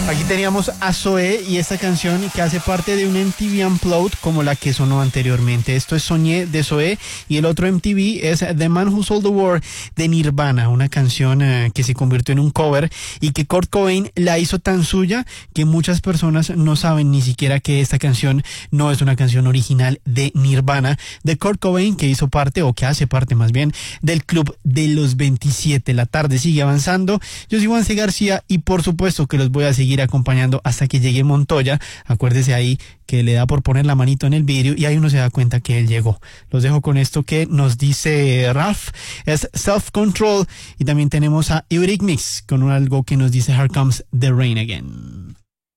Aquí teníamos a Zoé y esta canción que hace parte de un MTV Unplugged como la que sonó anteriormente. Esto es Soñé de Zoé y el otro MTV es The Man Who Sold the World de Nirvana, una canción que se convirtió en un cover y que Kurt Cobain la hizo tan suya que muchas personas no saben ni siquiera que esta canción no es una canción original de Nirvana, de Kurt Cobain, que hizo parte o que hace parte más bien del Club de los 27. La tarde sigue avanzando. Yo soy Juan C. García y por supuesto que los voy a seguir acompañando hasta que llegue Montoya. Acuérdese ahí que le da por poner la manito en el vidrio y ahí uno se da cuenta que él llegó. Los dejo con esto que nos dice Ralph, es Self Control, y también tenemos a Eurythmics con algo que nos dice Here Comes the Rain Again.